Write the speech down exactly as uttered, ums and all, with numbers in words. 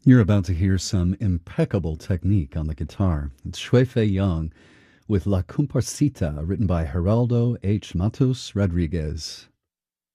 You're about to hear some impeccable technique on the guitar. It's Shui Fei Yang with La Comparsita, written by Geraldo H. Matos Rodriguez.